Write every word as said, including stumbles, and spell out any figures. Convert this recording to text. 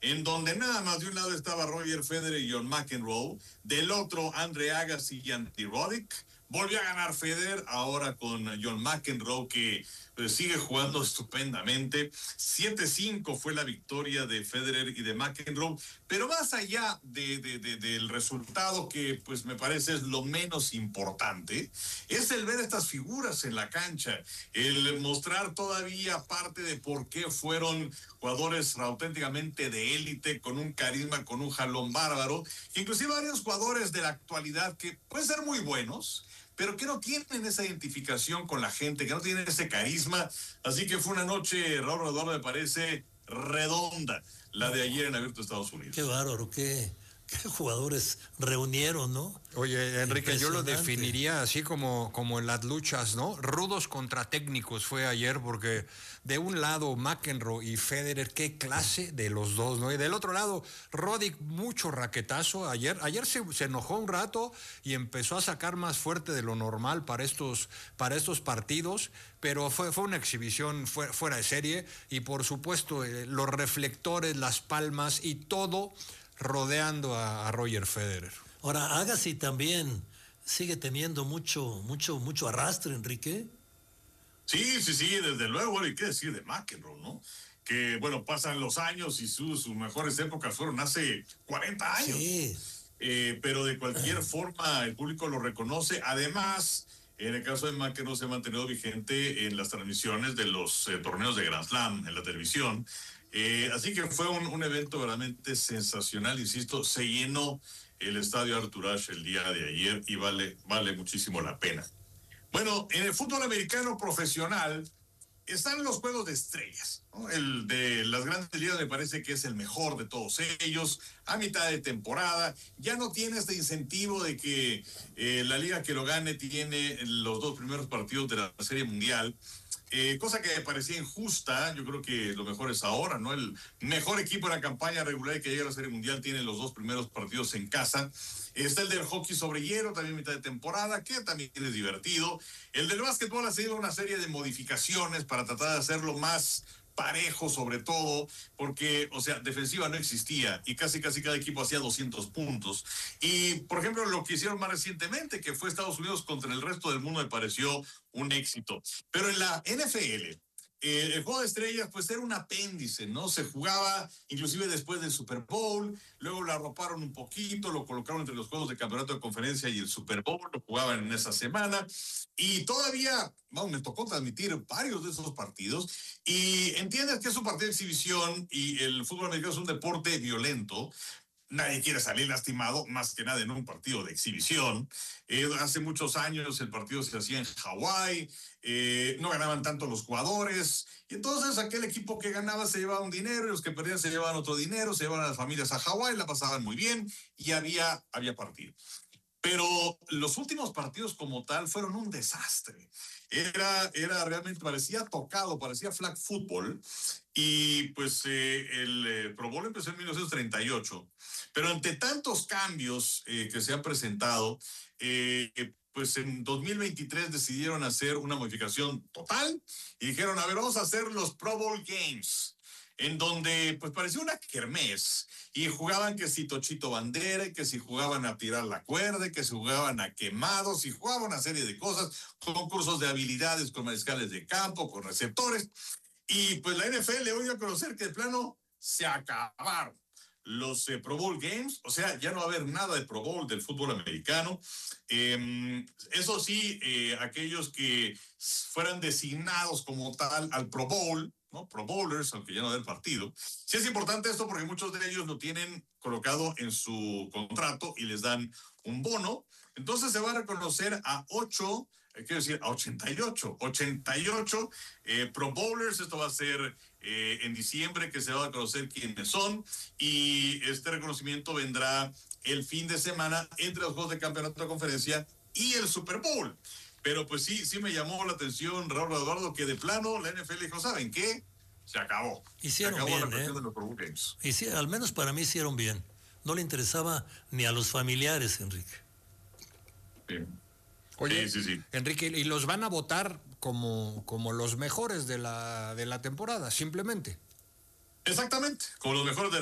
en donde nada más de un lado estaba Roger Federer y John McEnroe, del otro Andre Agassi y Ante Roddick. Volvió a ganar Federer, ahora con John McEnroe, que pues, sigue jugando estupendamente. siete cinco fue la victoria de Federer y de McEnroe, pero más allá de, de, de, del resultado, que pues me parece es lo menos importante, es el ver estas figuras en la cancha, el mostrar todavía parte de por qué fueron jugadores auténticamente de élite, con un carisma, con un jalón bárbaro, inclusive varios jugadores de la actualidad que pueden ser muy buenos, pero que no tienen esa identificación con la gente, que no tienen ese carisma. Así que fue una noche, Raúl Eduardo, me parece redonda, la de ayer en Abierto de Estados Unidos. Qué bárbaro, qué, qué jugadores reunieron, ¿no? Oye, Enrique, yo lo definiría así como, como en las luchas, ¿no? Rudos contra técnicos fue ayer, porque de un lado McEnroe y Federer, qué clase de los dos, ¿no? Y del otro lado, Roddick, mucho raquetazo. Ayer, ayer se, se enojó un rato y empezó a sacar más fuerte de lo normal para estos, para estos partidos, pero fue, fue una exhibición fuera, fuera de serie, y por supuesto eh, los reflectores, las palmas y todo rodeando a, a Roger Federer. Ahora, Agassi también sigue teniendo mucho, mucho, mucho arrastre, Enrique. Sí, sí, sí, desde luego, y qué decir de McEnroe, ¿no? Que, bueno, pasan los años y sus, sus mejores épocas fueron hace cuarenta años. Sí. Eh, pero de cualquier forma el público lo reconoce. Además, en el caso de McEnroe se ha mantenido vigente en las transmisiones de los eh, torneos de Grand Slam en la televisión. Eh, así que fue un, un evento verdaderamente sensacional, insisto, se llenó el estadio Arthur Ashe el día de ayer y vale, vale muchísimo la pena. Bueno, en el fútbol americano profesional están los juegos de estrellas, ¿no? El de las grandes ligas me parece que es el mejor de todos ellos, a mitad de temporada. Ya no tiene este incentivo de que eh, la liga que lo gane tiene los dos primeros partidos de la Serie Mundial. Eh, cosa que me parecía injusta. Yo creo que lo mejor es ahora, ¿no? El mejor equipo de la campaña regular que llega a la Serie Mundial tiene los dos primeros partidos en casa. Está el del hockey sobre hielo, también mitad de temporada, que también es divertido. El del básquetbol ha sido una serie de modificaciones para tratar de hacerlo más parejo, sobre todo porque, o sea, defensiva no existía y casi casi cada equipo hacía doscientos puntos. Y, por ejemplo, lo que hicieron más recientemente, que fue Estados Unidos contra el resto del mundo, me pareció un éxito. Pero en la N F L, eh, el juego de estrellas, pues era un apéndice, ¿no? Se jugaba inclusive después del Super Bowl, luego lo arroparon un poquito, lo colocaron entre los juegos de campeonato de conferencia y el Super Bowl, lo jugaban en esa semana, y todavía, bueno, me tocó transmitir varios de esos partidos, y entiendes que es un partido de exhibición y el fútbol americano es un deporte violento. Nadie quiere salir lastimado, más que nada en un partido de exhibición. Eh, hace muchos años el partido se hacía en Hawái, eh, no ganaban tanto los jugadores, y entonces aquel equipo que ganaba se llevaba un dinero, y los que perdían se llevaban otro dinero, se llevaban a las familias a Hawái, la pasaban muy bien, y había, había partido. Pero los últimos partidos como tal fueron un desastre. Era, era realmente, parecía tocado, parecía flag football. Y pues eh, el eh, Pro Bowl empezó en mil novecientos treinta y ocho. Pero ante tantos cambios eh, que se han presentado, eh, pues en dos mil veintitrés decidieron hacer una modificación total y dijeron, a ver, vamos a hacer los Pro Bowl Games, en donde pues parecía una kermés. Y jugaban que si Tochito Bandera, que si jugaban a tirar la cuerda, que si jugaban a quemados, y jugaban una serie de cosas, concursos de habilidades con mariscales de campo, con receptores. Y pues la N F L hoy dio a conocer que de plano se acabaron los eh, Pro Bowl Games, o sea, ya no va a haber nada de Pro Bowl del fútbol americano. Eh, eso sí, eh, aquellos que fueran designados como tal al Pro Bowl, ¿no? Pro Bowlers, aunque ya no del partido. Sí es importante esto porque muchos de ellos lo tienen colocado en su contrato y les dan un bono. Entonces se va a reconocer a ocho, eh, quiero decir, a ochenta y ocho, ochenta y ocho eh, Pro Bowlers. Esto va a ser eh, en diciembre, que se va a conocer quiénes son, y este reconocimiento vendrá el fin de semana entre los juegos de campeonato de conferencia y el Super Bowl. Pero pues sí, sí me llamó la atención, Raúl Eduardo, que de plano la N F L dijo, ¿saben qué? Se acabó. Hicieron se acabó bien, la cuestión ¿eh? de los Pro Bowl Games. Hici- al menos para mí hicieron bien. No le interesaba ni a los familiares, Enrique. Sí. Oye, sí, sí, sí. Enrique, y los van a votar como, como los mejores de la, de la temporada, simplemente. Exactamente, como los mejores de